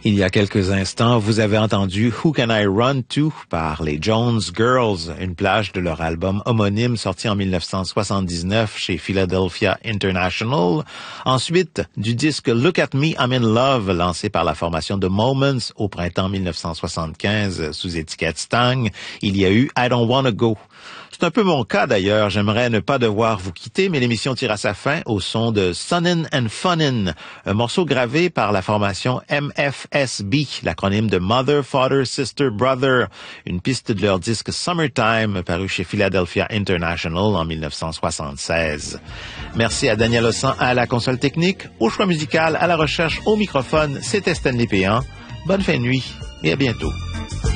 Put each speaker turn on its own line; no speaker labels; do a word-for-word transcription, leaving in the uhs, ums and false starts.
Il y a quelques instants, vous avez entendu Who Can I Run To par les Jones Girls, une plage de leur album homonyme sorti en mille neuf cent soixante-dix-neuf chez Philadelphia International. Ensuite, du disque Look at Me, I'm in Love, lancé par la formation The Moments au printemps mille neuf cent soixante-quinze sous étiquette Stang, il y a eu I Don't Wanna Go. C'est un peu mon cas d'ailleurs, j'aimerais ne pas devoir vous quitter, mais l'émission tire à sa fin au son de Sunnin' and Funnin', un morceau gravé par la formation M F S B, l'acronyme de Mother, Father, Sister, Brother, une piste de leur disque Summertime, paru chez Philadelphia International en mille neuf cent soixante-seize. Merci à Daniel Ossan à la console technique, au choix musical, à la recherche, au microphone, c'était Stanley Péan. Bonne fin de nuit et à bientôt.